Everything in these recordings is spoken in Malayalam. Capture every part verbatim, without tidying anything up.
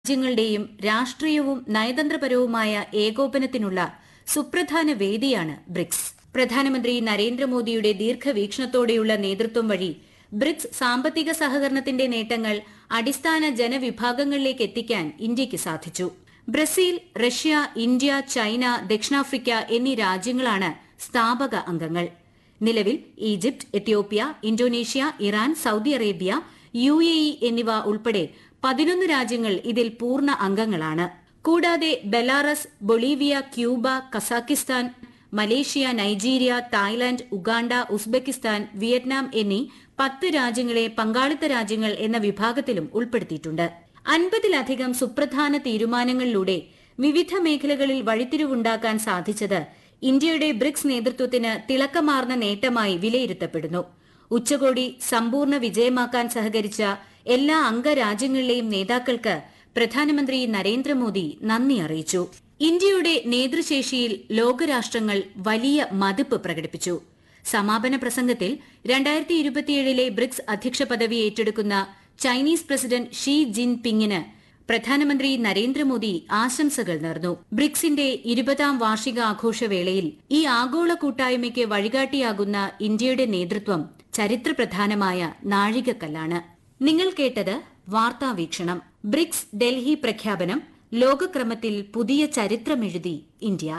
രാജ്യങ്ങളുടെയും രാഷ്ട്രീയവും നയതന്ത്രപരവുമായ ഏകോപനത്തിനുള്ള സുപ്രധാന വേദിയാണ് ബ്രിക്സ്. പ്രധാനമന്ത്രി നരേന്ദ്രമോദിയുടെ ദീർഘവീക്ഷണത്തോടെയുള്ള നേതൃത്വം വഴി ബ്രിക്സ് സാമ്പത്തിക സഹകരണത്തിന്റെ നേട്ടങ്ങൾ അടിസ്ഥാന ജനവിഭാഗങ്ങളിലേക്ക് എത്തിക്കാൻ ഇന്ത്യയ്ക്ക് സാധിച്ചു. ബ്രസീൽ, റഷ്യ, ഇന്ത്യ, ചൈന, ദക്ഷിണാഫ്രിക്ക എന്നീ രാജ്യങ്ങളാണ് സ്ഥാപക അംഗങ്ങൾ. നിലവിൽ Egypt, Ethiopia, Indonesia, Iran, Saudi Arabia, U A E എന്നിവ ഉൾപ്പെടെ പതിനൊന്ന് രാജ്യങ്ങൾ ഇതിൽ പൂർണ്ണ അംഗങ്ങളാണ്. കൂടാതെ Belarus, Bolivia, Cuba, Kazakhstan, Malaysia, Nigeria, Thailand, Uganda, Uzbekistan, Vietnam എന്നീ പത്ത് രാജ്യങ്ങളെ പങ്കാളിത്ത രാജ്യങ്ങൾ എന്ന വിഭാഗത്തിലും ഉൾപ്പെടുത്തിയിട്ടുണ്ട്. അൻപതിലധികം സുപ്രധാന തീരുമാനങ്ങളിലൂടെ വിവിധ മേഖലകളിൽ വഴിത്തിരിവുണ്ടാക്കാൻ സാധിച്ചത് ഇന്ത്യയുടെ ബ്രിക്സ് നേതൃത്വത്തിന് തിളക്കമാർന്ന നേട്ടമായി വിലയിരുത്തപ്പെടുന്നു. ഉച്ചകോടി സമ്പൂർണ്ണ വിജയമാക്കാൻ സഹകരിച്ച എല്ലാ അംഗരാജ്യങ്ങളിലെയും നേതാക്കൾക്ക് പ്രധാനമന്ത്രി നരേന്ദ്രമോദി നന്ദി അറിയിച്ചു. ഇന്ത്യയുടെ നേതൃശേഷിയിൽ ലോകരാഷ്ട്രങ്ങൾ വലിയ മതിപ്പ് പ്രകടിപ്പിച്ചു. സമാപന പ്രസംഗത്തിൽ രണ്ടായിരത്തി ഇരുപത്തിയേഴിലെ ബ്രിക്സ് അധ്യക്ഷ പദവി ഏറ്റെടുക്കുന്ന ചൈനീസ് പ്രസിഡന്റ് ഷീ ജിൻ പിങ്ങിന് പ്രധാനമന്ത്രി നരേന്ദ്രമോദി ആശംസകൾ നേർന്നു. ബ്രിക്സിന്റെ ഇരുപതാം വാർഷികാഘോഷവേളയിൽ ഈ ആഗോള കൂട്ടായ്മയ്ക്ക് വഴികാട്ടിയാകുന്ന ഇന്ത്യയുടെ നേതൃത്വം ചരിത്രപ്രധാനമായ നാഴികക്കല്ലാണ്. നിങ്ങൾ കേട്ടത് വാർത്താവീക്ഷണം. ബ്രിക്സ് ഡൽഹി പ്രഖ്യാപനം ലോകക്രമത്തിൽ പുതിയ ചരിത്രമെഴുതി ഇന്ത്യ.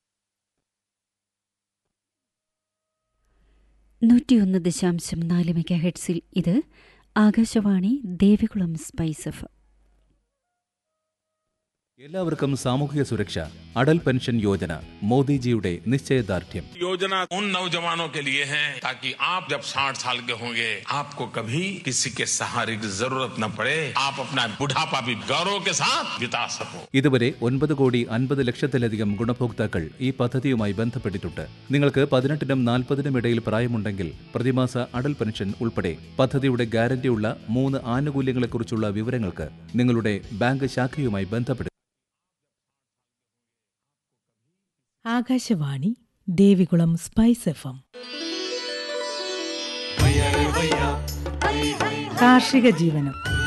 നൂറ്റിയൊന്ന് ദശാംശം നാല് മെഗാ ഹെഡ്സിൽ ഇത് ആകാശവാണി ദേവികുളം സ്പൈസ് എഫ്. എല്ലാവർക്കും സാമൂഹിക സുരക്ഷ. അടൽ പെൻഷൻ യോജന മോദിജിയുടെ നിശ്ചയദാർഢ്യം. योजना उन नौजवानों के लिए है ताकि आप जब साठ साल के होंगे आपको कभी किसी के सहारे की जरूरत न पड़े, आप अपना बुढ़ापा भी गौरव के साथ बिता सको. ഇതുവരെ ഒൻപത് കോടി അൻപത് ലക്ഷത്തിലധികം ഗുണഭോക്താക്കൾ ഈ പദ്ധതിയുമായി ബന്ധപ്പെട്ടിട്ടുണ്ട്. നിങ്ങൾക്ക് പതിനെട്ടിനും നാൽപ്പതിനും ഇടയിൽ പ്രായമുണ്ടെങ്കിൽ പ്രതിമാസ അടൽ പെൻഷൻ ഉൾപ്പെടെ പദ്ധതിയുടെ ഗ്യാരണ്ടിയുള്ള മൂന്ന് ആനുകൂല്യങ്ങളെക്കുറിച്ചുള്ള വിവരങ്ങൾക്ക് നിങ്ങളുടെ ബാങ്ക് ശാഖയുമായി ബന്ധപ്പെടും. Akashvani Devikulam spice F M. കാർഷിക ജീവനം.